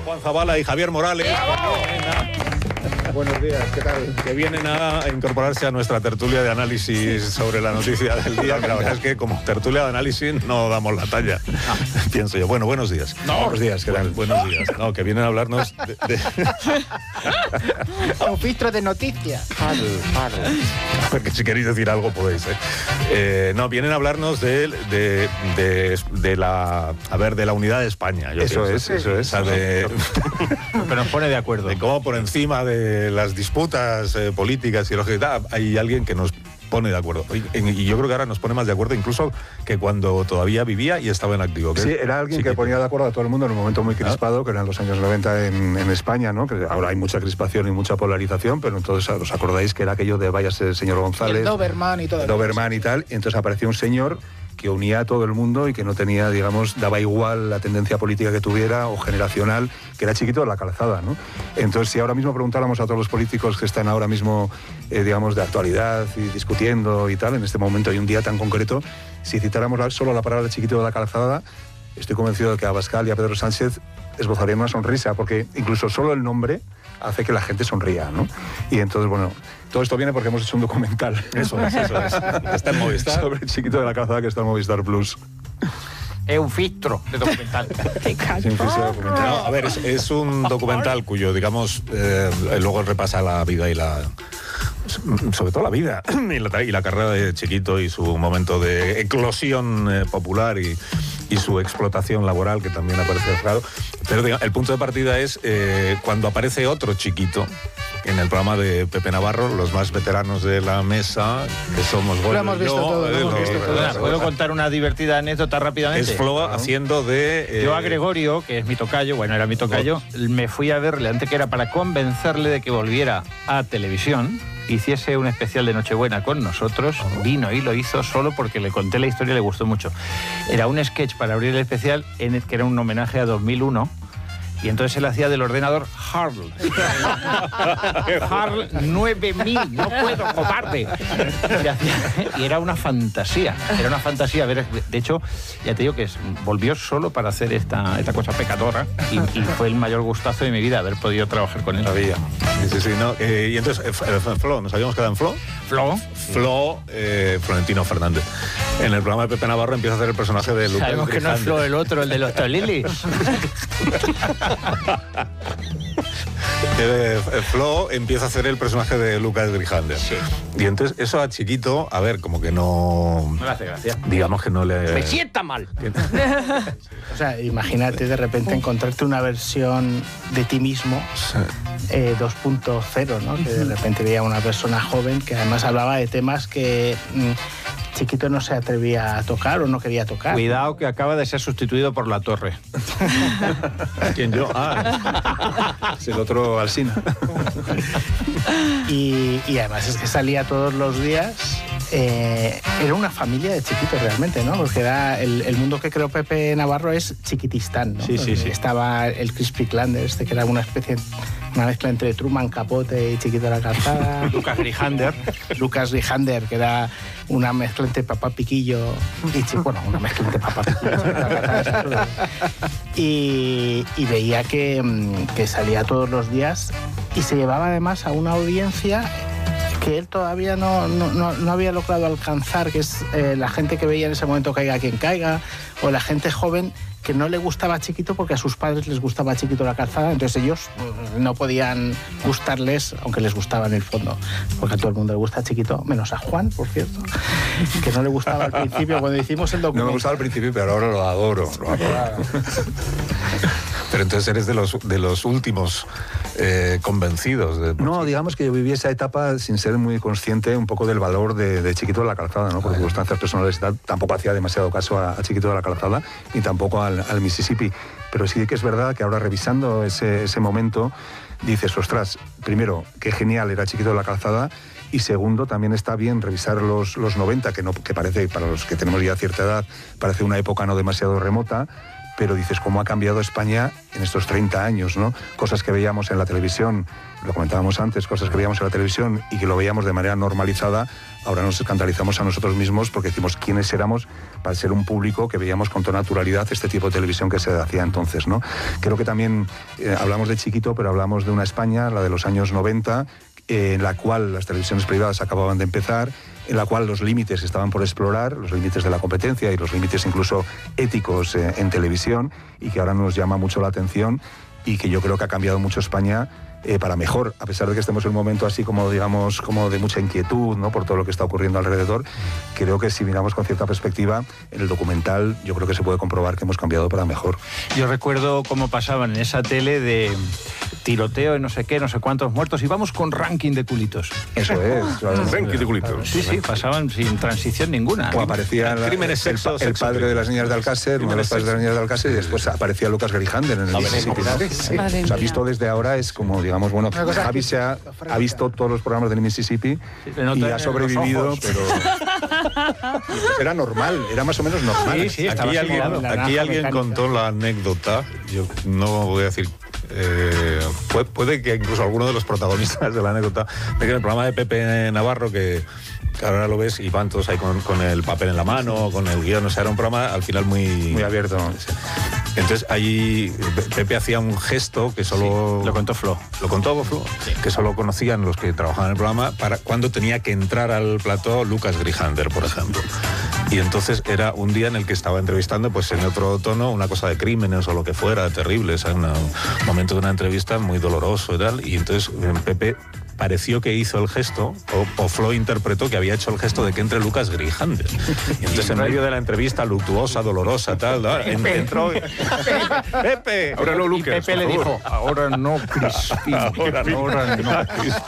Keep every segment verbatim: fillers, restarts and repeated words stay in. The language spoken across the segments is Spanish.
Juan Zabala y Javier Morales. Buenos días, ¿qué tal? Que vienen a incorporarse a nuestra tertulia de análisis sobre la noticia del día, que la verdad es que como tertulia de análisis no damos la talla, no. Pienso yo. Bueno, buenos días. No, buenos días, ¿qué tal? Buenos días. No, que vienen a hablarnos de... de... Un filtro de noticias. Porque si queréis decir algo podéis, ¿eh? Eh, no, vienen a hablarnos de, de, de, de la... A ver, de la unidad de España. Yo eso pienso, es, eso es. O sea, de, Pero nos pone de acuerdo. de cómo por encima de las disputas eh, políticas y lógicas hay alguien que nos pone de acuerdo. Y, y yo creo que ahora nos pone más de acuerdo incluso que cuando todavía vivía y estaba en activo. Sí, era alguien Chiquito. que ponía de acuerdo a todo el mundo en un momento muy crispado, que eran los años noventa en, en España, ¿no? Que ahora hay mucha crispación y mucha polarización, pero entonces os acordáis que era aquello de váyase el señor González, el Doberman y todo. Doberman y tal, y entonces apareció un señor que unía a todo el mundo y que no tenía, digamos, daba igual la tendencia política que tuviera o generacional, que era Chiquito de la Calzada, ¿no? Entonces, si ahora mismo preguntáramos a todos los políticos que están ahora mismo, eh, digamos, de actualidad y discutiendo y tal, en este momento y un día tan concreto, si citáramos la, solo la palabra Chiquito de la Calzada, estoy convencido de que a Abascal y a Pedro Sánchez esbozaría una sonrisa, porque incluso solo el nombre hace que la gente sonría, ¿no? Y entonces, bueno, todo esto viene porque hemos hecho un documental. Eso es, eso es. Está en Movistar. Sobre Chiquito de la Calzada, que está en Movistar Plus. Es un filtro de documental. Sí, un filtro documental. No, a ver, es, es un documental cuyo, digamos, eh, luego repasa la vida y la... sobre todo la vida y la, y la carrera de Chiquito y su momento de eclosión eh, popular y, y su explotación laboral, que también aparece claro. Pero digamos, el punto de partida es eh, cuando aparece otro Chiquito en el programa de Pepe Navarro, los más veteranos de la mesa, que somos Goyo Lo hemos y visto yo, todo, lo eh, hemos lo- visto lo- todo. lo- ¿Puedo contar una divertida anécdota rápidamente? Es Flo haciendo de... eh, Yo a Gregorio, que es mi tocayo, bueno, era mi tocayo, me fui a verle antes que era para convencerle de que volviera a televisión, hiciese un especial de Nochebuena con nosotros, vino y lo hizo solo porque le conté la historia y le gustó mucho. Era un sketch para abrir el especial en el que era un homenaje a dos mil uno. Y entonces él hacía del ordenador Harl. Harl nueve mil, no puedo, cobarde. Y, hacía, y era una fantasía, era una fantasía. Ver, de hecho, ya te digo que es, volvió solo para hacer esta, esta cosa pecadora y, y fue el mayor gustazo de mi vida haber podido trabajar con él. Sabía. Sí, sí, sí, no. Eh, y entonces, eh, Flo, ¿nos habíamos quedado en Flo? Flo. Flo, eh, Florentino Fernández. En el programa de Pepe Navarro empieza a hacer el personaje de Lucas Sabemos que no es Flo el otro, el de los Tolilis. Eh, Flo empieza a hacer el personaje de Lucas Grijander. Sí. Y entonces eso a Chiquito, a ver, como que no... No le hace gracia. Digamos que no le... Me sienta mal. O sea, imagínate de repente encontrarte una versión de ti mismo eh, dos punto cero, ¿no? Que de repente veía una persona joven que además hablaba de temas que mm, Chiquito no se atrevía a tocar o no quería tocar. Cuidado que acaba de ser sustituido por La Torre. ¿Quién yo? Ah, Es el otro Alsina. Y, y además es que salía todos los días. Eh, era una familia de chiquitos realmente, ¿no? Porque era el, el mundo que creó Pepe Navarro es Chiquitistán, ¿no? Sí, sí, sí. Estaba el Crispy Clander, este que era una especie, una mezcla entre Truman Capote y Chiquito de la Calzada. Lucas Grijander. Lucas Rijander, que era una mezcla entre Papá Piquillo y Chi- bueno, una mezcla entre Papá Piquillo y, y veía que, mm, que salía todos los días y se llevaba además a una audiencia que él todavía no, no, no, no había logrado alcanzar, que es eh, la gente que veía en ese momento Caiga quien caiga, o la gente joven que no le gustaba Chiquito porque a sus padres les gustaba Chiquito la Calzada, entonces ellos mm, no podían gustarles, aunque les gustaba en el fondo, porque a todo el mundo le gusta Chiquito, menos a Juan, por cierto, que no le gustaba al principio cuando hicimos el No documental. me gustaba al principio, pero ahora lo adoro. Lo adoro. pero entonces eres de los, de los últimos eh, convencidos. De... No, digamos que yo viví esa etapa sin ser muy consciente un poco del valor de, de Chiquito de la Calzada, ¿no? Por circunstancias personales y tal, tampoco hacía demasiado caso a, a Chiquito de la Calzada ni tampoco al, al Mississippi. Pero sí que es verdad que ahora revisando ese, ese momento dices, ostras, primero, qué genial era Chiquito de la Calzada, y segundo, también está bien revisar los, los noventa, que, no, que parece, para los que tenemos ya cierta edad, parece una época no demasiado remota, pero dices, ¿cómo ha cambiado España en estos treinta años, ¿no? Cosas que veíamos en la televisión, lo comentábamos antes, cosas que veíamos en la televisión y que lo veíamos de manera normalizada, ahora nos escandalizamos a nosotros mismos porque decimos quiénes éramos para ser un público que veíamos con toda naturalidad este tipo de televisión que se hacía entonces, ¿no? Creo que también eh, hablamos de Chiquito, pero hablamos de una España, la de los años noventa, eh, en la cual las televisiones privadas acababan de empezar, en la cual los límites estaban por explorar, los límites de la competencia y los límites incluso éticos eh, en televisión, y que ahora nos llama mucho la atención y que yo creo que ha cambiado mucho España eh, para mejor, a pesar de que estemos en un momento así como, digamos, como de mucha inquietud, ¿no?, por todo lo que está ocurriendo alrededor. Creo que si miramos con cierta perspectiva, en el documental yo creo que se puede comprobar que hemos cambiado para mejor. Yo recuerdo cómo pasaban en esa tele de tiroteo y no sé qué, no sé cuántos muertos, y vamos con ranking de culitos. Eso es. Claro. Ranking de culitos. Sí, sí, pasaban sin transición ninguna. O aparecía la, Crímenes, el, sexo, el sexo, padre sexo. de las niñas de Alcácer, uno de los padres de las niñas de Alcácer, y después aparecía Lucas Grijander en el Mississippi. Sí. O sea, visto desde ahora es como, digamos, bueno, Javi se ha, ha visto todos los programas del Mississippi Sí, le nota y en ha los sobrevivido, ojos. pero era normal, era más o menos normal. Sí, sí, estaba Aquí alguien, asimilado. La aquí naranja alguien mecánica. contó la anécdota, yo no voy a decir, eh, puede, puede que incluso alguno de los protagonistas de la anécdota, de que en el programa de Pepe Navarro, que, que ahora lo ves y van todos ahí con, con el papel en la mano, con el guión, o sea, era un programa al final muy... Muy abierto. Entonces allí Pepe hacía un gesto que solo... Sí, lo contó Flo. Lo contó Flo, que solo conocían los que trabajaban en el programa para cuando tenía que entrar al plató Lucas Grijander, por ejemplo. Y entonces era un día en el que estaba entrevistando, pues en otro tono, una cosa de crímenes o lo que fuera, terrible, o sea, una- un momento de una entrevista muy doloroso y tal. Y entonces eh, Pepe pareció que hizo el gesto, o, o Flo interpretó que había hecho el gesto de que entre Lucas Grijander. Y entonces en medio de la entrevista, luctuosa, dolorosa, tal, ¿no? En- entró... ¡Pepe! Ahora no, Y Lucas, Pepe le por favor. dijo, ahora no, Crispín, Ahora no. ahora no.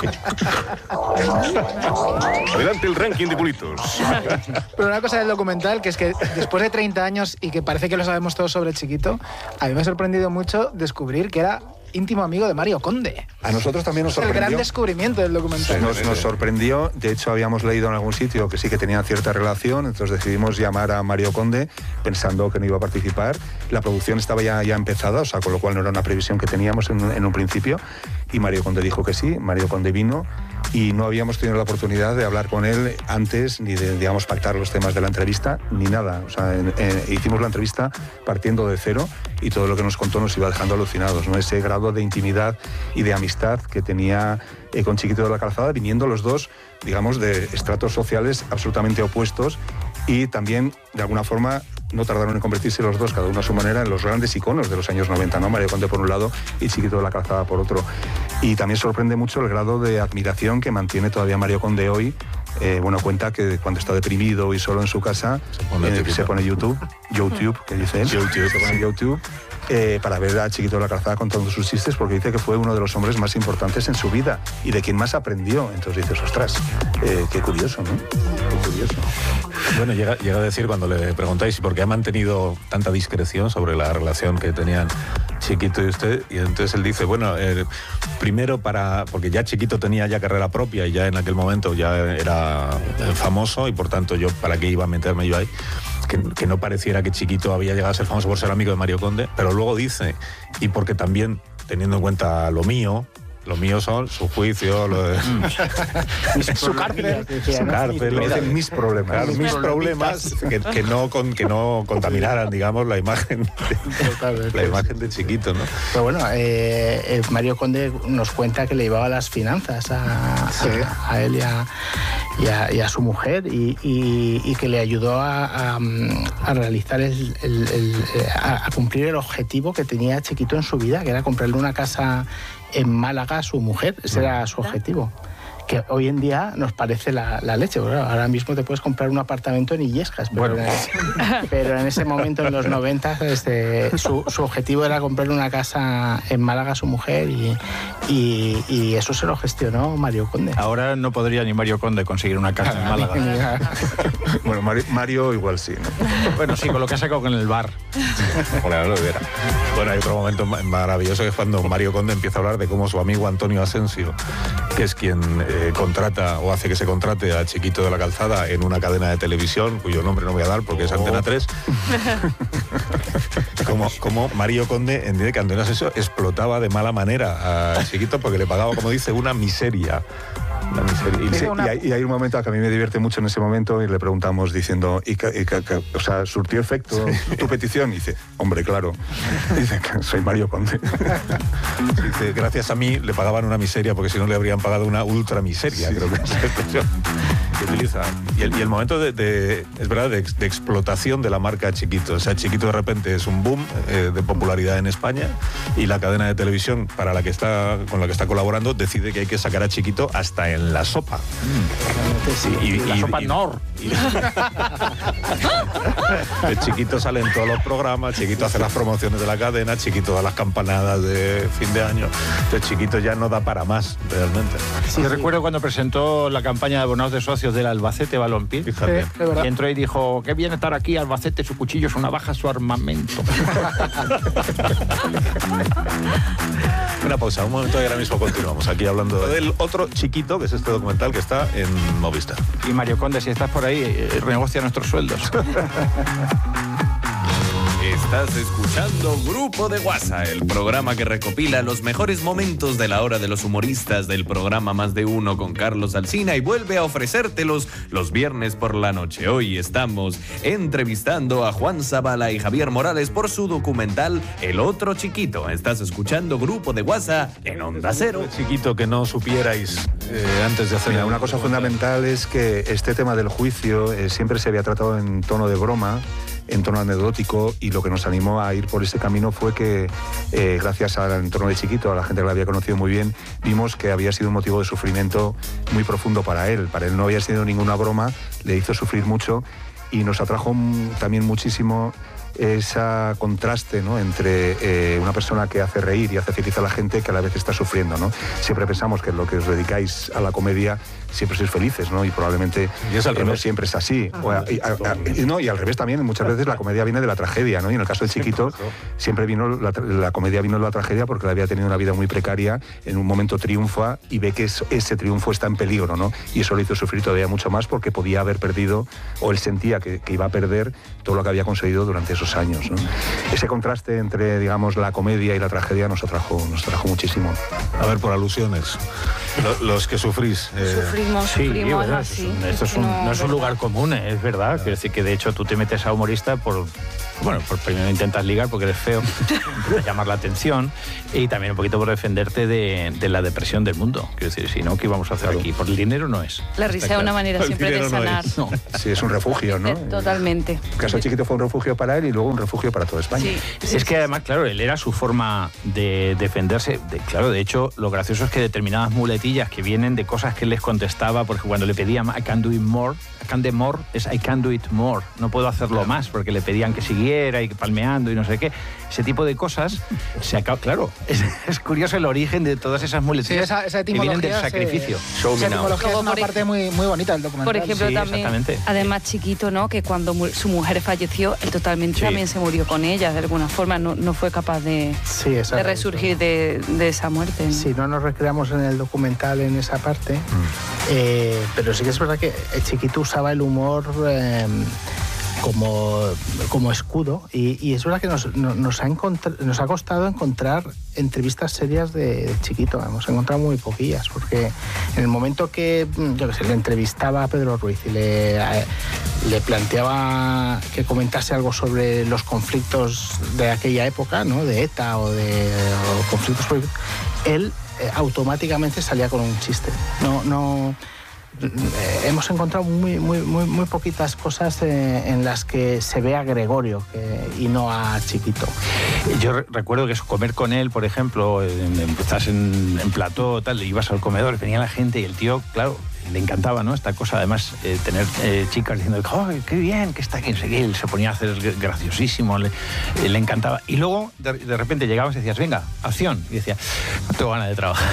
Adelante el ranking de culitos. Pero una cosa del documental, que es que después de treinta años y que parece que lo sabemos todos sobre Chiquito, a mí me ha sorprendido mucho descubrir que era íntimo amigo de Mario Conde. A nosotros también nos El gran sorprendió. descubrimiento del documental. Nos, nos sorprendió, de hecho habíamos leído en algún sitio que sí que tenían cierta relación, entonces decidimos llamar a Mario Conde pensando que no iba a participar. La producción estaba ya, ya empezada, o sea, con lo cual no era una previsión que teníamos en, en un principio, y Mario Conde dijo que sí, Mario Conde vino, y no habíamos tenido la oportunidad de hablar con él antes, ni de, digamos, pactar los temas de la entrevista, ni nada. O sea, en- en- hicimos la entrevista partiendo de cero, y todo lo que nos contó nos iba dejando alucinados, ¿no? Ese grado de intimidad y de amistad que tenía eh, con Chiquito de la Calzada, viniendo los dos, digamos, de estratos sociales absolutamente opuestos, y también, de alguna forma, no tardaron en convertirse los dos, cada uno a su manera, en los grandes iconos de los años noventa, ¿no? Mario Conde por un lado y Chiquito de la Calzada por otro. Y también sorprende mucho el grado de admiración que mantiene todavía Mario Conde hoy. Eh, bueno, cuenta que cuando está deprimido y solo en su casa, Se pone eh, Chiquito. se pone YouTube, YouTube, que dice él, YouTube. se pone YouTube, eh, para ver a Chiquito de la Calzada contando sus chistes, porque dice que fue uno de los hombres más importantes en su vida y de quien más aprendió. Entonces dices, ostras, eh, qué curioso, ¿no? Qué curioso. Bueno, llega, llega a decir cuando le preguntáis por qué ha mantenido tanta discreción sobre la relación que tenían Chiquito y usted, y entonces él dice, bueno, eh, primero para, porque ya Chiquito tenía ya carrera propia y ya en aquel momento ya era eh, famoso, y por tanto yo, ¿para qué iba a meterme yo ahí? Que, que no pareciera que Chiquito había llegado a ser famoso por ser amigo de Mario Conde, pero luego dice, y porque también, teniendo en cuenta lo mío, lo mío son su juicio, lo de, Su cárcel. su cárcel, Le lo dicen de- mis problemas. Claro, mis problemas que, que no con, que no contaminaran, digamos, la imagen de, la imagen de Chiquito, ¿no? Pero bueno, eh, eh, Mario Conde nos cuenta que le llevaba las finanzas a, a, a él y a, y, a, y a su mujer, y, y, y que le ayudó a, a, a realizar el, el- el- a, a cumplir el objetivo que tenía Chiquito en su vida, que era comprarle una casa en Málaga a su mujer. Ese era su objetivo. Que hoy en día nos parece la, la leche. Bueno, ahora mismo te puedes comprar un apartamento en Illescas, pero, Bueno. en, pero en ese momento, en los noventa, este, su, su objetivo era comprarle una casa en Málaga a su mujer, y, y, y eso se lo gestionó Mario Conde. Ahora no podría ni Mario Conde conseguir una casa en Málaga. Bueno, Mario, Mario igual sí, ¿no? Bueno, sí, con lo que ha sacado con el bar. Ojalá lo hubiera. Bueno, hay otro momento ma- maravilloso, que es cuando Mario Conde empieza a hablar de cómo su amigo Antonio Asensio, que es quien eh, eh, contrata o hace que se contrate a Chiquito de la Calzada en una cadena de televisión, cuyo nombre no voy a dar porque es Antena tres. como, como Mario Conde entiende que Antena tres explotaba de mala manera a Chiquito porque le pagaba, como dice, una miseria. Una miseria. Y, sí, y, hay, y hay un momento que a mí me divierte mucho en ese momento y le preguntamos diciendo, ¿y, y, y o sea, surtió efecto sí. tu petición? Y dice, hombre, claro. Y dice, soy Mario Conde. Dice, gracias a mí le pagaban una miseria porque si no le habrían pagado una ultra miseria, sí. creo que es la expresión que utiliza. Y el, y el momento de, de es verdad, de, de explotación de la marca Chiquito. O sea, Chiquito de repente es un boom eh, de popularidad en España y la cadena de televisión para la que está, con la que está colaborando decide que hay que sacar a Chiquito hasta en la sopa. Mm. Sí, y, y, la y, sopa y, Nor. Y, el Chiquito sale en todos los programas, Chiquito hace las promociones de la cadena, Chiquito da las campanadas de fin de año. Entonces Chiquito ya no da para más, realmente. Sí, Yo sí. recuerdo cuando presentó la campaña de abonados de socios del Albacete Balompié. Fíjate. Sí, y entró y dijo, qué bien estar aquí, Albacete, su cuchillo es una baja, su armamento. Una pausa, un momento y ahora mismo continuamos aquí hablando del otro Chiquito, que es este documental que está en Movistar. Y Mario Conde, si estás por ahí, eh, renegocia nuestros sueldos. Estás escuchando Grupo de WhatsApp, el programa que recopila los mejores momentos de la hora de los humoristas del programa Más de Uno con Carlos Alsina y vuelve a ofrecértelos los viernes por la noche. Hoy estamos entrevistando a Juan Zabala y Javier Morales por su documental El Otro Chiquito. Estás escuchando Grupo de WhatsApp en Onda Cero. Chiquito que no supierais eh, antes de hacer... Mira, una cosa fundamental es que este tema del juicio eh, siempre se había tratado en tono de broma, en tono anecdótico, y lo que nos animó a ir por ese camino fue que eh, gracias al entorno de Chiquito, a la gente que lo había conocido muy bien, vimos que había sido un motivo de sufrimiento muy profundo para él. Para él no había sido ninguna broma, le hizo sufrir mucho y nos atrajo también muchísimo ese contraste, ¿no?, entre eh, una persona que hace reír y hace feliz a la gente que a la vez está sufriendo, ¿no? Siempre pensamos que lo que os dedicáis a la comedia siempre sois felices, ¿no? Y probablemente y es al eh, no siempre es así. O a, y, a, a, y, no, y al revés también, muchas veces la comedia viene de la tragedia, ¿no? Y en el caso del Chiquito siempre vino la, la comedia vino de la tragedia porque él había tenido una vida muy precaria, en un momento triunfa y ve que es, ese triunfo está en peligro, ¿no? Y eso lo hizo sufrir todavía mucho más porque podía haber perdido, o él sentía que, que iba a perder todo lo que había conseguido durante esos años, ¿no? Ese contraste entre, digamos, la comedia y la tragedia nos atrajo, nos atrajo muchísimo. A ver, por alusiones, los, los que sufrís. Eh... Sufrimos, sí, sufrimos bueno, así. Esto es un, no, no es un lugar común, es verdad. Quiero decir que de hecho tú te metes a humorista por... Bueno, por primero intentas ligar porque eres feo, intentas llamar la atención y también un poquito por defenderte de, de la depresión del mundo. Quiero decir, si no, ¿qué vamos a hacer claro. aquí? Por el dinero no es. La risa es una manera siempre de sanar. No es. No. Sí, es un refugio, ¿no? Totalmente. El caso Chiquito fue un refugio para él y luego un refugio para toda España. Sí. Es que además, claro, él era su forma de defenderse. De, claro, de hecho, lo gracioso es que determinadas muletillas que vienen de cosas que él les contestaba, porque cuando le pedían I can do it more, I can do more, es I can do it more. No puedo hacerlo más, porque le pedían que siguiera y que palmeara y no sé qué, ese tipo de cosas se acaba, claro, es, es curioso el origen de todas esas muletillas sí, esa, esa que vienen del sacrificio. Se, esa etimología es una parte muy, muy bonita del documental. Por ejemplo, sí, también, además Chiquito, ¿no?, que cuando mu su mujer falleció, él totalmente sí. también se murió con ella, de alguna forma, no, no fue capaz de, sí, de resurgir de, de esa muerte, ¿no? Sí, no nos recreamos en el documental en esa parte, mm. eh, pero sí que es verdad que el Chiquito usaba el humor... Eh, Como, como escudo y, y es verdad que nos, nos, ha nos ha costado encontrar entrevistas serias de, de Chiquito. Hemos encontrado muy poquillas porque en el momento que yo que sé, le entrevistaba a Pedro Ruiz y le, le planteaba que comentase algo sobre los conflictos de aquella época, ¿no?, de ETA o de o conflictos, él eh, automáticamente salía con un chiste. No, no hemos encontrado muy, muy, muy, muy poquitas cosas eh, en las que se ve a Gregorio que, y no a Chiquito. Yo re recuerdo que comer con él, por ejemplo, estás en, en plató, tal, ibas al comedor, venía la gente y el tío, claro, le encantaba, ¿no?, esta cosa, además, eh, tener eh, chicas diciendo, ¡oh, qué bien, que está aquí! Él se ponía a hacer graciosísimo, le, eh, le encantaba. Y luego, de, de repente llegabas y decías, venga, acción. Y decía, no tengo ganas de trabajar.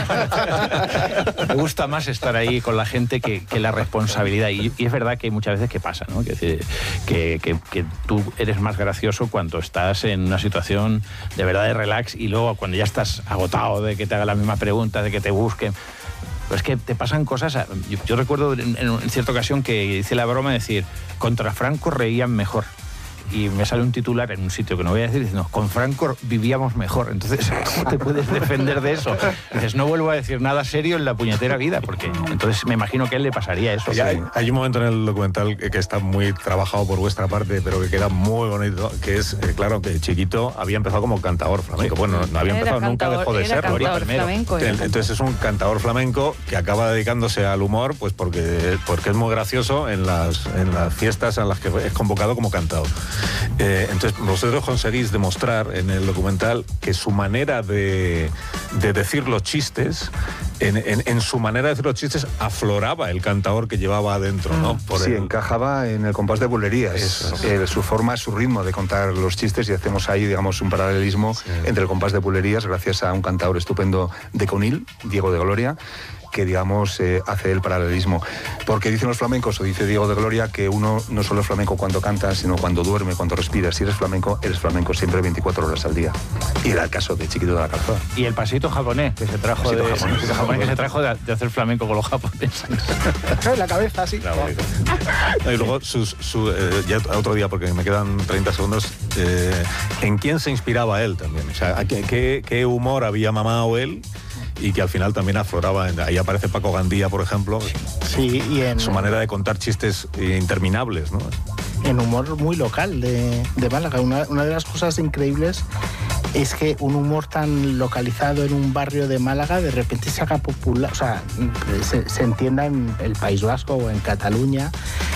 Me gusta más estar ahí con la gente que, que la responsabilidad. Y, y es verdad que hay muchas veces que pasa, ¿no?, que, que, que, que tú eres más gracioso cuando estás en una situación de verdad de relax y luego cuando ya estás agotado de que te haga la misma pregunta, de que te busquen... Pero es que te pasan cosas... Yo, yo recuerdo en, en cierta ocasión que hice la broma de decir, contra Franco reían mejor. Y me sale un titular en un sitio que no voy a decir diciendo, con Franco vivíamos mejor. Entonces, ¿cómo te puedes defender de eso? Dices, no vuelvo a decir nada serio en la puñetera vida, porque entonces me imagino que a él le pasaría eso. Sí. Hay, hay un momento en el documental que, que está muy trabajado por vuestra parte, pero que queda muy bonito, que es, eh, claro, que Chiquito había empezado como cantador flamenco. Bueno, no había empezado, cantador, nunca dejó de serlo. Flamenco, Entonces es un cantador flamenco que acaba dedicándose al humor, pues porque, porque es muy gracioso en las, en las fiestas en las que es convocado como cantador. Eh, entonces vosotros conseguís demostrar en el documental que su manera de, de decir los chistes, en, en, en su manera de decir los chistes afloraba el cantador que llevaba adentro, ¿no? Por sí, el... encajaba en el compás de bulerías. Eso. Eh, su forma, su ritmo de contar los chistes, y hacemos ahí, digamos, un paralelismo sí. entre el compás de bulerías, gracias a un cantador estupendo de Conil, Diego de Gloria, que, digamos, eh, hace el paralelismo. Porque dicen los flamencos, o dice Diego de Gloria, que uno no solo es flamenco cuando canta, sino cuando duerme, cuando respira. Si eres flamenco, eres flamenco siempre veinticuatro horas al día. Y era el caso de Chiquito de la Calzada. Y el pasito japonés, que se trajo, de, japonés, pasito japonés que se trajo de, de hacer flamenco con los japoneses. La cabeza, sí. Claro, no, y luego, su, su, eh, ya otro día, porque me quedan treinta segundos, eh, ¿en quién se inspiraba él también? O sea, ¿qué, qué, qué humor había mamado él? Y que al final también afloraba. Ahí aparece Paco Gandía, por ejemplo. Sí, y en... Su manera de contar chistes interminables, ¿no? En humor muy local de, de Málaga. Una, una de las cosas increíbles es que un humor tan localizado en un barrio de Málaga de repente se haga popular, o sea, se, se entienda en el País Vasco o en Cataluña.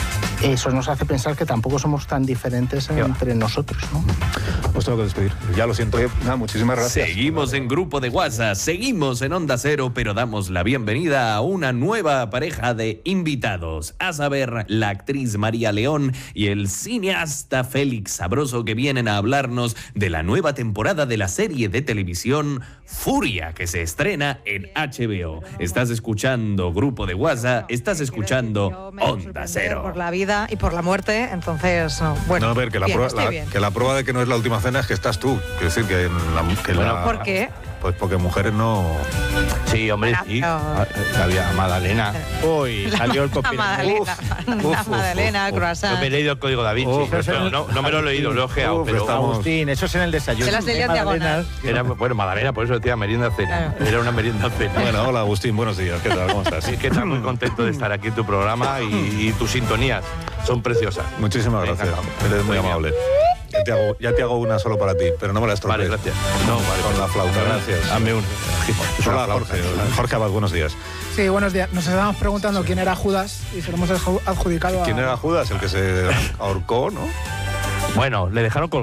Eso nos hace pensar que tampoco somos tan diferentes entre nosotros, ¿no? Pues tengo que despedir. Ya lo siento. Nada, muchísimas gracias. Seguimos en Grupo de WhatsApp, seguimos en Onda Cero, pero damos la bienvenida a una nueva pareja de invitados. A saber, la actriz María León y el cineasta Félix Sabroso, que vienen a hablarnos de la nueva temporada de la serie de televisión Furia, que se estrena en H B O. Estás escuchando Grupo de WhatsApp, estás escuchando Onda Cero. Por la vida y por la muerte, entonces, no, bueno. No, a ver, que la, bien, prueba, la, que la prueba de que no es la última cena es que estás tú. Quiero decir que, la, que bueno, la... ¿por qué? Pues porque mujeres no... Sí, hombre, sí. Había Magdalena. Uy, salió el copy. Magdalena, Magdalena, croissant. Yo me he leído el Código Da Vinci. Uf, pero no, no me lo he leído, lo he ojeado. Pero estamos... Agustín, eso es en el desayuno. Se las leía diagonal. Era, bueno, Magdalena, por eso decía merienda cena. Claro. Era una merienda cena. Bueno, hola Agustín, buenos días. ¿Qué tal? ¿Cómo estás? Sí, que estás muy contento de estar aquí en tu programa y, y tus sintonías son preciosas. Muchísimas gracias. Eres muy amable. Ya te, hago, ya te hago una solo para ti, pero no me la estropees. Vale, gracias. No, vale. Con la flauta, gracias. Hazme una. Hola, Jorge. Jorge Abad, buenos días. Sí, buenos días. Nos estábamos preguntando quién era Judas y se lo hemos adjudicado a... ¿Quién era Judas? El que se ahorcó, ¿no? Bueno, le dejaron